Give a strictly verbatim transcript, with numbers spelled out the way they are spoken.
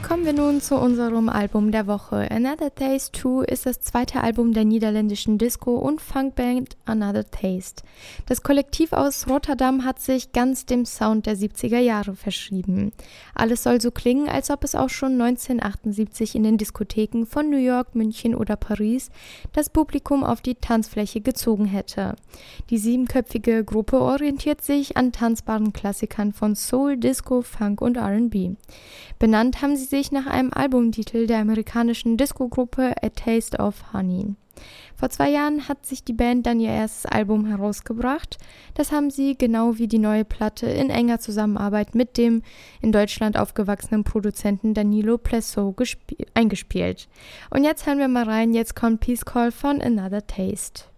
Kommen wir nun zu unserem Album der Woche. Another Taste zwei ist das zweite Album der niederländischen Disco- und Funkband Another Taste. Das Kollektiv aus Rotterdam hat sich ganz dem Sound der siebziger Jahre verschrieben. Alles soll so klingen, als ob es auch schon neunzehnhundertachtundsiebzig in den Diskotheken von New York, München oder Paris das Publikum auf die Tanzfläche gezogen hätte. Die siebenköpfige Gruppe orientiert sich an tanzbaren Klassikern von Soul, Disco, Funk und R and B. Benannt haben sie sich nach einem Albumtitel der amerikanischen Disco-Gruppe A Taste of Honey. Vor zwei Jahren hat sich die Band dann ihr erstes Album herausgebracht. Das haben sie, genau wie die neue Platte, in enger Zusammenarbeit mit dem in Deutschland aufgewachsenen Produzenten Danilo Plessow gesp- eingespielt. Und jetzt hören wir mal rein, jetzt kommt Peace Call von Another Taste.